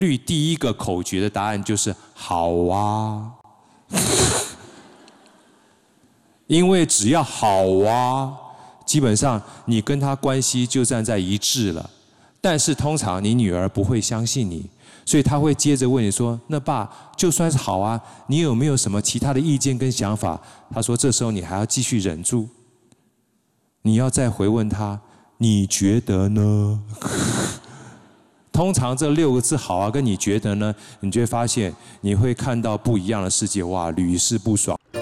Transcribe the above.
率第一个口诀的答案就是好啊，因为只要好啊，基本上你跟他关系就站在一致了。但是通常你女儿不会相信你，所以她会接着问你说：“那爸，就算是好啊，你有没有什么其他的意见跟想法？”他说：“这时候你还要继续忍住，你要再回问他，你觉得呢？”通常这6个字“好啊”跟你觉得呢，你就会发现你会看到不一样的世界，哇，屡试不爽。